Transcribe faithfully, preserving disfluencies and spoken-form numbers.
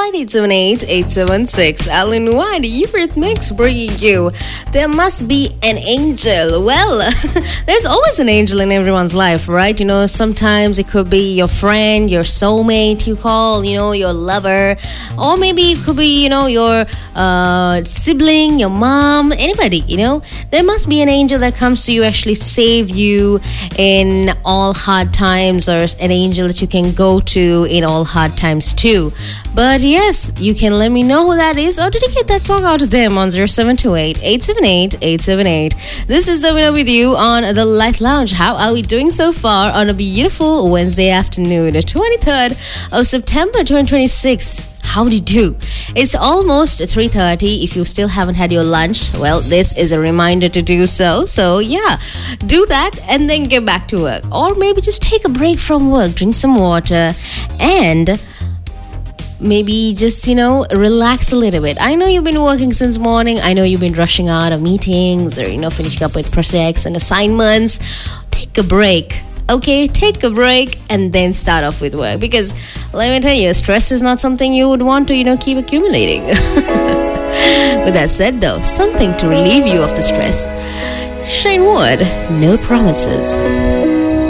five eight seven eight eight seven six. Alan White, Eurythmics bringing you There Must Be an Angel. Well, there's always an angel in everyone's life, right? You know, sometimes it could be your friend, your soulmate you call, you know, your lover, or maybe it could be, you know, your uh, sibling, your mom, anybody, you know. There must be an angel that comes to you, actually save you in all hard times, or an angel that you can go to in all hard times too. But yes, you can let me know who that is, or dedicate that song out to them on zero seven two eight eight seven eight eight seven eight. This is Zavina with you on the Light Lounge. How are we doing so far on a beautiful Wednesday afternoon, the twenty-third of September twenty twenty-six? How do you do? It's almost three thirty. If you still haven't had your lunch, well, this is a reminder to do so. So yeah, do that and then get back to work. Or maybe just take a break from work, drink some water, and maybe just, you know, relax a little bit. I know you've been working since morning. I know you've been rushing out of meetings, or, you know, finishing up with projects and assignments. Take a break. Okay, take a break and then start off with work, because let me tell you, stress is not something you would want to, you know, keep accumulating. With that said though, something to relieve you of the stress. Shane Wood, No Promises.